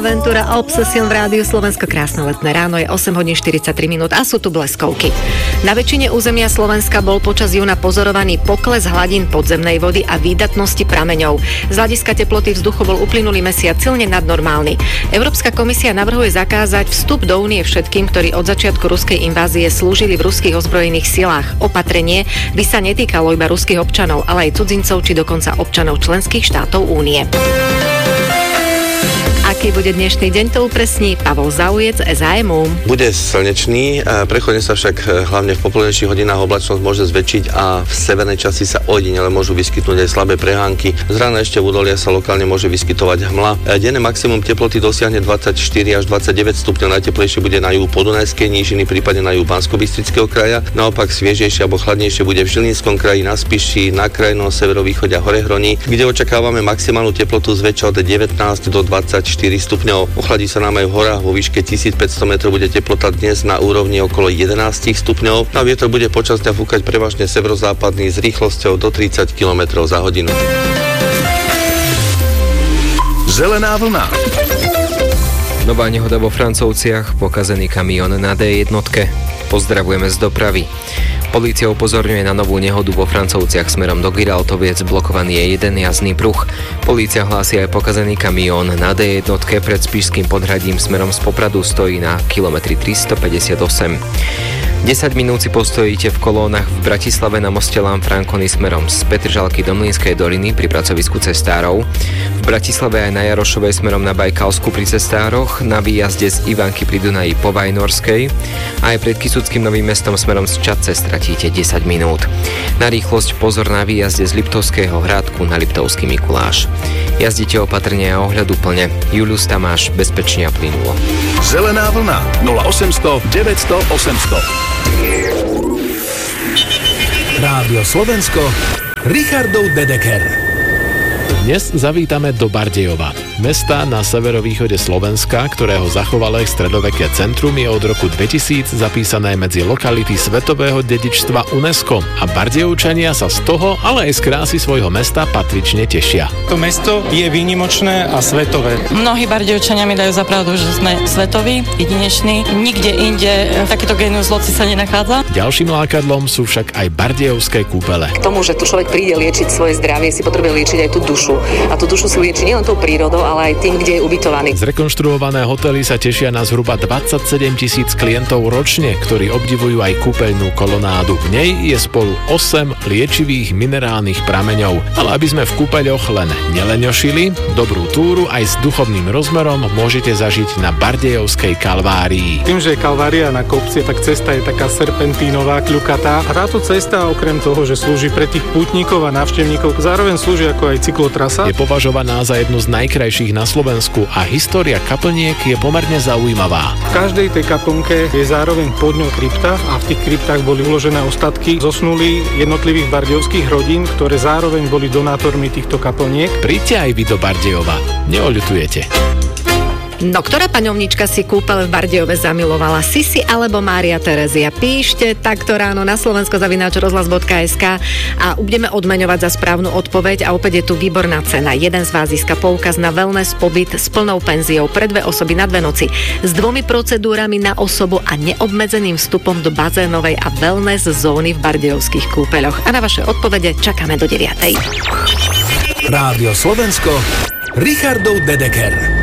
Ventura Obsession v rádiu Slovensko. Krásne letné ráno, je 8 hodín 43 minút a sú tu bleskovky. Na väčšine územia Slovenska bol počas júna pozorovaný pokles hladín podzemnej vody a výdatnosti prameňov. Z hľadiska teploty vzduchu bol uplynulý mesiac silne nadnormálny. Európska komisia navrhuje zakázať vstup do únie všetkým, ktorí od začiatku ruskej invázie slúžili v ruských ozbrojených silách. Opatrenie by sa netýkalo iba ruských občanov, ale aj cudzincov či dokonca občanov členských štátov únie. Aký bude dnešný deň, to upresní Pavol Zaujec z AMU. Bude slnečný, prechodne sa však hlavne v popoludnejších hodinách oblačnosť môže zväčšiť a v severnej časti sa ojedinele môžu vyskytnúť aj slabé prehánky. Z rána ešte v údolia sa lokálne môže vyskytovať hmla. Denné maximum teploty dosiahne 24 až 29 stupňov, najteplejšie bude na juhu Podunajskej nížiny, prípadne na juhu Banskobystrického kraja. Naopak sviežejšie alebo chladnejšie bude v Žilinskom kraji, na Spiši, na krajnom severovýchode a Horehroní, kde očakávame maximálnu teplotu zväčša od 19 do 24 stupňov. Ochladí sa nám aj v horách, vo výške 1500 metrov bude teplota dnes na úrovni okolo 11 stupňov. A vietor bude počas dňa fúkať prevažne severozápadný s rýchlosťou do 30 km za hodinu. Zelená vlna. Nová nehoda vo Francovciach, pokazený kamión na D1. Pozdravujeme z dopravy. Polícia upozorňuje na novú nehodu vo Francovciach smerom do Giraltoviec, blokovaný je jeden jazdný pruh. Polícia hlási aj pokazený kamión na D1 pred Spišským podhradím smerom z Popradu, stojí na kilometri 358. 10 minút si postojíte v kolónach v Bratislave na moste Lanfranconi smerom z Petržalky do Mlynskej doliny pri pracovisku cestárov. V Bratislave aj na Jarošovej smerom na Bajkalsku pri cestároch, na výjazde z Ivanky pri Dunaji po Vajnorskej a aj pred Kysuckým Novým Mestom smerom z Čadce stratíte 10 minút. Na rýchlosť pozor na výjazde z Liptovského Hrádku na Liptovský Mikuláš. Jazdite opatrne a ohľaduplne. Julius Tamáš, bezpečne a plynulo. Zelená vlna 0800 900 800. Rádio Slovensko, Richardov Dedeker. Dnes zavítame do Bardejova, mesta na severovýchode Slovenska, ktorého zachovalé stredoveké centrum je od roku 2000 zapísané medzi lokality svetového dedičstva UNESCO a Bardejovčania sa z toho, ale aj z krásy svojho mesta patrične tešia. To mesto je výnimočné a svetové. Mnohí Bardejovčania mi dajú za pravdu, že sme svetoví, jedineční. Nikde inde takýto génius loci sa nenachádza. Ďalším lákadlom sú však aj bardejovské kúpele. K tomu, že tu človek príde liečiť svoje zdravie, si potrebuje liečiť aj tú dušu. A tú dušu si lieči nielen tou prírodou, ale aj tým, kde je ubytovaný. Zrekonštruované hotely sa tešia na zhruba 27 000 klientov ročne, ktorí obdivujú aj kúpeľnú kolonádu. V nej je spolu 8 liečivých minerálnych prameňov. Ale aby sme v kúpeľoch len neleňošili, dobrú túru aj s duchovným rozmerom môžete zažiť na Bardejovskej Kalvárii. Tým, že je Kalvária na kopci, tak cesta je taká serpentínová, kľukatá. A táto cesta, okrem toho, že slúži pre tých pútnikov a návštevníkov, zároveň slúži ako aj cyklotrasa. Je považovaná za jednu z najkrajších na Slovensku a história kaplniek je pomerne zaujímavá. V každej tej kaplnke je zároveň pod ňou krypta a v tých kryptách boli uložené ostatky zosnulých jednotlivých bardejovských rodín, ktoré zároveň boli donátormi týchto kaplniek. Príďte aj vy do Bardejova, neoľutujete. No, ktorá paňovnička si kúpeľ v Bardejove zamilovala? Sisi alebo Mária Terezia? Píšte takto ráno na slovensko@rozhlas.sk a budeme odmeňovať za správnu odpoveď a opäť je tu výborná cena. Jeden z vás získa poukaz na wellness pobyt s plnou penziou pre 2 osoby na 2 noci s 2 procedúrami na osobu a neobmedzeným vstupom do bazénovej a wellness zóny v bardejovských kúpeľoch. A na vaše odpovede čakáme do 9:00. Rádio Slovensko, Richardov Dedeker.